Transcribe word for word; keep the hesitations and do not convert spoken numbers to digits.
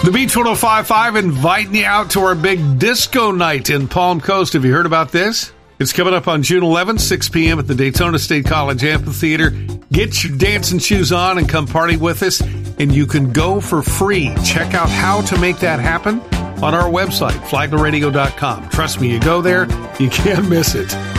The Beach one oh five point five inviting you out to our big disco night in Palm Coast. Have you heard about this? It's coming up on June eleventh, six p.m. at the Daytona State College Amphitheater. Get your dancing shoes on and come party with us, and you can go for free. Check out how to make that happen on our website, flagler radio dot com. Trust me, you go there, you can't miss it.